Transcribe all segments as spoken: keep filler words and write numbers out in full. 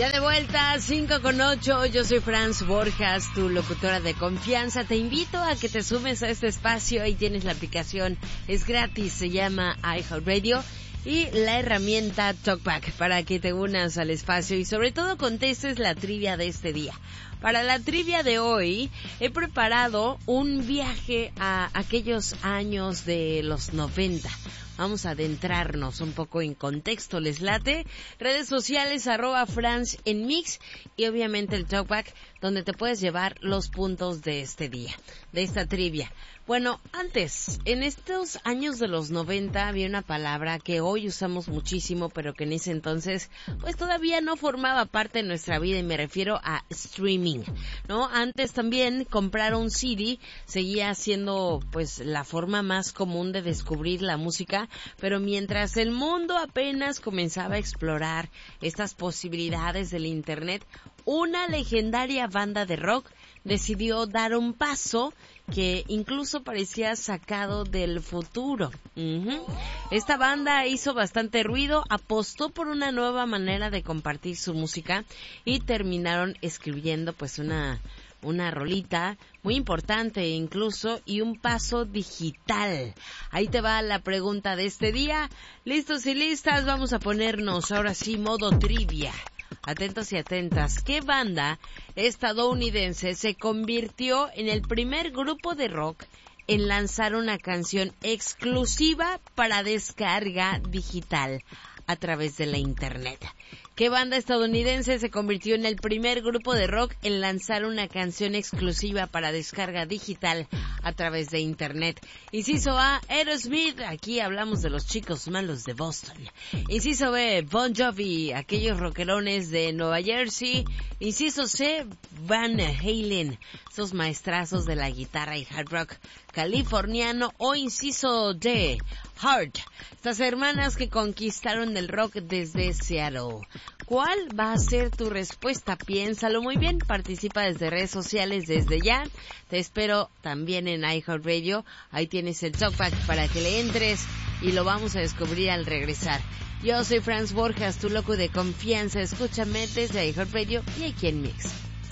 Ya de vuelta, cinco con ocho, yo soy Franz Borjas, tu locutora de confianza. Te invito a que te sumes a este espacio, ahí tienes la aplicación, es gratis, se llama iHeartRadio, y la herramienta TalkBack para que te unas al espacio y sobre todo contestes la trivia de este día. Para la trivia de hoy he preparado un viaje a aquellos años de los noventa. Vamos a adentrarnos un poco en contexto, ¿les late? Redes sociales, arroba Franz en Mix, y obviamente el Talkback, donde te puedes llevar los puntos de este día, de esta trivia. Bueno, antes, en estos años de los noventa había una palabra que hoy usamos muchísimo, pero que en ese entonces pues todavía no formaba parte de nuestra vida, y me refiero a streaming, ¿no? Antes también comprar un C D seguía siendo pues la forma más común de descubrir la música, pero mientras el mundo apenas comenzaba a explorar estas posibilidades del internet, una legendaria banda de rock decidió dar un paso que incluso parecía sacado del futuro. Uh-huh. Esta banda hizo bastante ruido, apostó por una nueva manera de compartir su música y terminaron escribiendo pues una una rolita muy importante incluso, y un paso digital. Ahí te va la pregunta de este día. ¿Listos y listas? Vamos a ponernos ahora sí modo trivia. Atentos y atentas. ¿Qué banda estadounidense se convirtió en el primer grupo de rock en lanzar una canción exclusiva para descarga digital a través de la internet? ¿Qué banda estadounidense se convirtió en el primer grupo de rock en lanzar una canción exclusiva para descarga digital a través de internet? Inciso A, Aerosmith, aquí hablamos de los chicos malos de Boston. Inciso B, Bon Jovi, aquellos rockerones de Nueva Jersey. Inciso C, Van Halen, esos maestrazos de la guitarra y hard rock californiano. O inciso D, Heart, estas hermanas que conquistaron el rock desde Seattle. ¿Cuál va a ser tu respuesta? Piénsalo muy bien, participa desde redes sociales desde ya. Te espero también en iHeartRadio, ahí tienes el Talkback para que le entres y lo vamos a descubrir al regresar. Yo soy Franz Borjas, tu loco de confianza, escúchame desde iHeartRadio y aquí en Mix.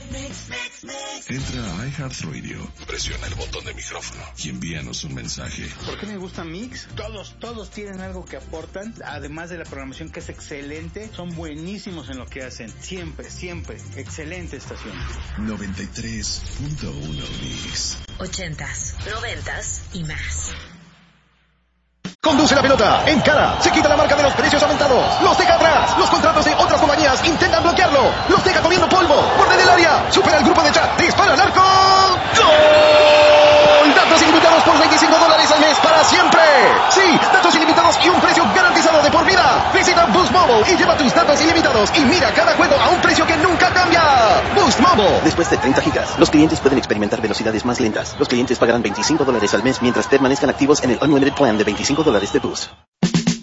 Entra a iHeartRadio, presiona el botón de micrófono y envíanos un mensaje. ¿Por qué me gusta Mix? Todos, todos tienen algo que aportan, además de la programación que es excelente, son buenísimos en lo que hacen, siempre, siempre, excelente estación. noventa y tres punto uno Mix. Ochentas, noventas y más. Conduce la pelota, encara, se quita la marca de los precios aumentados, los deja atrás, los contratos de otras compañías intentan bloquearlo, los deja comiendo polvo, borde del área, supera el grupo de chat, dispara al arco, ¡gol! Datos ilimitados por veinticinco dólares al mes para siempre. Sí, datos ilimitados y un precio garantizado de por vida. Visita Boost Mobile y lleva tus datos ilimitados y mira cada juego a un precio que nunca cambia. Boost Mobile. Después de treinta gigas, los clientes pueden experimentar velocidades más lentas. Los clientes pagarán veinticinco dólares al mes mientras permanezcan activos en el Unlimited Plan de veinticinco dólares de Boost.